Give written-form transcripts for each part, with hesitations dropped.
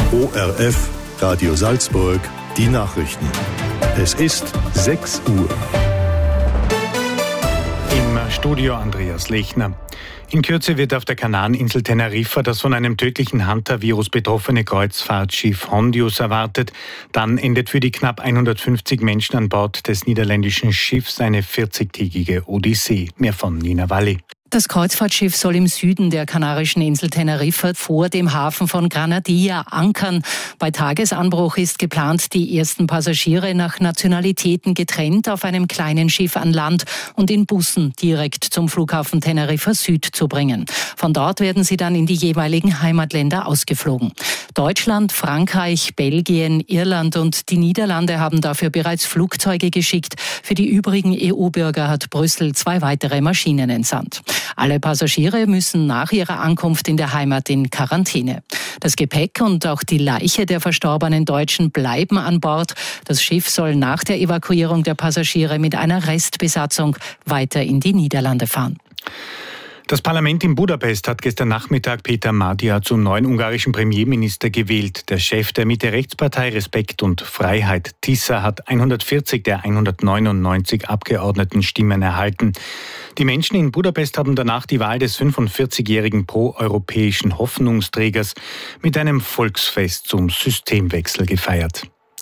ORF, Radio Salzburg, die Nachrichten. Es ist 6 Uhr. Im Studio Andreas Lechner. In Kürze wird auf der Kanareninsel Teneriffa das von einem tödlichen Hunter-Virus betroffene Kreuzfahrtschiff Hondius erwartet. Dann endet für die knapp 150 Menschen an Bord des niederländischen Schiffs eine 40-tägige Odyssee. Mehr von Nina Walli. Das Kreuzfahrtschiff soll im Süden der kanarischen Insel Teneriffa vor dem Hafen von Granadilla ankern. Bei Tagesanbruch ist geplant, die ersten Passagiere nach Nationalitäten getrennt auf einem kleinen Schiff an Land und in Bussen direkt zum Flughafen Teneriffa Süd zu bringen. Von dort werden sie dann in die jeweiligen Heimatländer ausgeflogen. Deutschland, Frankreich, Belgien, Irland und die Niederlande haben dafür bereits Flugzeuge geschickt. Für die übrigen EU-Bürger hat Brüssel 2 weitere Maschinen entsandt. Alle Passagiere müssen nach ihrer Ankunft in der Heimat in Quarantäne. Das Gepäck und auch die Leiche der verstorbenen Deutschen bleiben an Bord. Das Schiff soll nach der Evakuierung der Passagiere mit einer Restbesatzung weiter in die Niederlande fahren. Das Parlament in Budapest hat gestern Nachmittag Peter Magyar zum neuen ungarischen Premierminister gewählt. Der Chef der Mitte-Rechtspartei Respekt und Freiheit, Tisza, hat 140 der 199 Abgeordneten Stimmen erhalten. Die Menschen in Budapest haben danach die Wahl des 45-jährigen pro-europäischen Hoffnungsträgers mit einem Volksfest zum Systemwechsel gefeiert.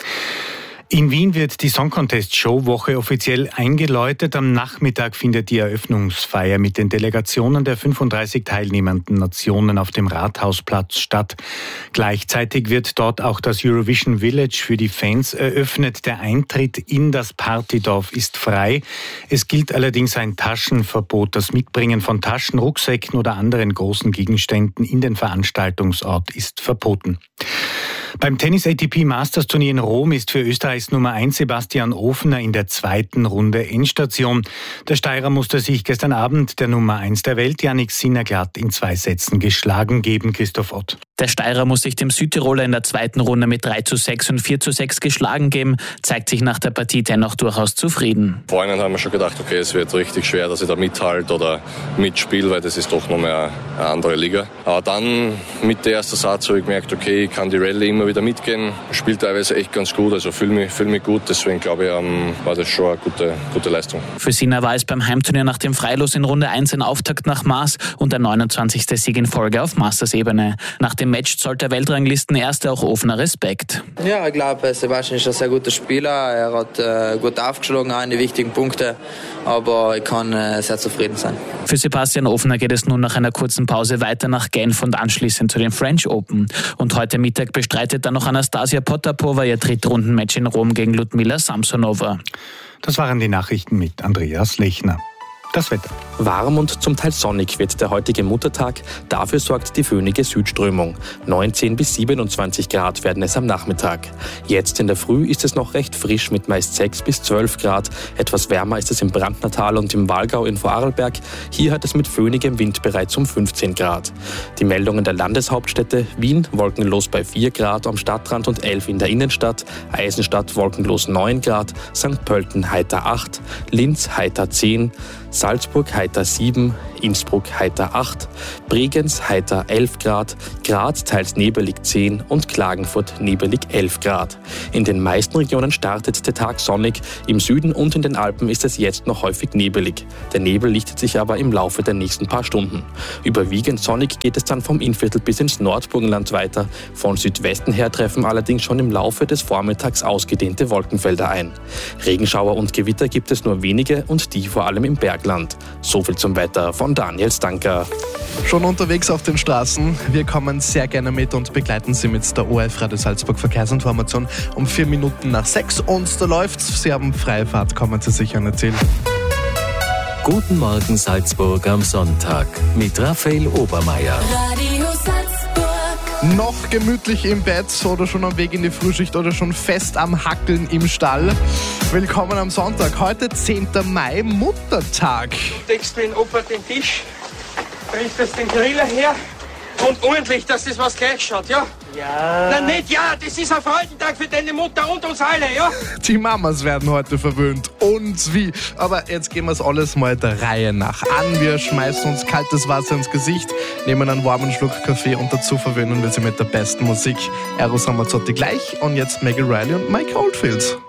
In Wien wird die Song Contest Showwoche offiziell eingeläutet. Am Nachmittag findet die Eröffnungsfeier mit den Delegationen der 35 teilnehmenden Nationen auf dem Rathausplatz statt. Gleichzeitig wird dort auch das Eurovision Village für die Fans eröffnet. Der Eintritt in das Partydorf ist frei. Es gilt allerdings ein Taschenverbot. Das Mitbringen von Taschen, Rucksäcken oder anderen großen Gegenständen in den Veranstaltungsort ist verboten. Beim Tennis-ATP-Masters-Turnier in Rom ist für Österreichs Nummer 1 Sebastian Ofner in der 2. Runde Endstation. Der Steirer musste sich gestern Abend der Nummer 1 der Welt, Jannik Sinner, glatt in 2 Sätzen geschlagen geben. Christoph Ott. Der Steirer muss sich dem Südtiroler in der 2. Runde mit 3:6 und 4:6 geschlagen geben, zeigt sich nach der Partie dennoch durchaus zufrieden. Vorhin haben wir schon gedacht, okay, es wird richtig schwer, dass ich da mithalte oder mitspiele, weil das ist doch noch mehr eine andere Liga. Aber dann mit der ersten Satz habe ich gemerkt, okay, ich kann die Rallye immer wieder mitgehen, spielt teilweise echt ganz gut, also fühle mich gut, deswegen glaube ich, war das schon eine gute Leistung. Für Sinner war es beim Heimturnier nach dem Freilos in Runde 1 ein Auftakt nach Maß und der 29. Sieg in Folge auf Masters-Ebene. Nach dem Match zollt der Weltranglistenerste auch Ofner Respekt. Ja, ich glaube, Sebastian ist ein sehr guter Spieler. Er hat gut aufgeschlagen, auch in die wichtigen Punkte. Aber ich kann sehr zufrieden sein. Für Sebastian Ofner geht es nun nach einer kurzen Pause weiter nach Genf und anschließend zu den French Open. Und heute Mittag bestreitet dann noch Anastasia Potapova ihr Drittrundenmatch in Rom gegen Ludmila Samsonova. Das waren die Nachrichten mit Andreas Lechner. Das Wetter. Warm und zum Teil sonnig wird der heutige Muttertag. Dafür sorgt die föhnige Südströmung. 19 bis 27 Grad werden es am Nachmittag. Jetzt in der Früh ist es noch recht frisch mit meist 6 bis 12 Grad. Etwas wärmer ist es im Brandnertal und im Walgau in Vorarlberg. Hier hat es mit föhnigem Wind bereits um 15 Grad. Die Meldungen der Landeshauptstädte: Wien wolkenlos bei 4 Grad am Stadtrand und 11 in der Innenstadt. Eisenstadt wolkenlos 9 Grad. St. Pölten heiter 8. Linz heiter 10. Salzburg heiter 7, Innsbruck heiter 8, Bregenz heiter 11 Grad, Graz teils nebelig 10 und Klagenfurt nebelig 11 Grad. In den meisten Regionen startet der Tag sonnig, im Süden und in den Alpen ist es jetzt noch häufig nebelig. Der Nebel lichtet sich aber im Laufe der nächsten paar Stunden. Überwiegend sonnig geht es dann vom Innviertel bis ins Nordburgenland weiter. Von Südwesten her treffen allerdings schon im Laufe des Vormittags ausgedehnte Wolkenfelder ein. Regenschauer und Gewitter gibt es nur wenige und die vor allem im Bergland. So viel zum Wetter von Daniel Stanker. Schon unterwegs auf den Straßen. Wir kommen sehr gerne mit und begleiten Sie mit der ORF Radio Salzburg Verkehrsinformation um 4 Minuten nach 6 und da läuft's. Sie haben freie Fahrt, kommen Sie sicher nicht erzählen. Guten Morgen Salzburg am Sonntag mit Raphael Obermeier. Radio Salzburg. Noch gemütlich im Bett oder schon am Weg in die Frühschicht oder schon fest am Hackeln im Stall. Willkommen am Sonntag, heute 10. Mai, Muttertag. Deckst du den Opa den Tisch, richtest den Griller her Und ordentlich, dass das was gleich schaut, ja? Ja. Nein, nicht ja, das ist ein Freudentag für deine Mutter und uns alle, ja? Die Mamas werden heute verwöhnt. Und wie? Aber jetzt gehen wir es alles mal der Reihe nach an. Wir schmeißen uns kaltes Wasser ins Gesicht, nehmen einen warmen Schluck Kaffee und dazu verwöhnen wir sie mit der besten Musik. Eros Ramazzotti gleich und jetzt Maggie Riley und Mike Oldfield.